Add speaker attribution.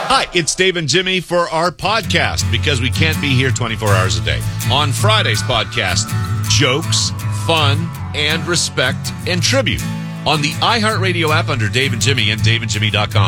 Speaker 1: Hi, it's Dave and Jimmy for our podcast because we can't be here 24 hours a day. On Friday's podcast, jokes, fun, and respect and tribute on the iHeartRadio app under Dave and Jimmy and DaveandJimmy.com.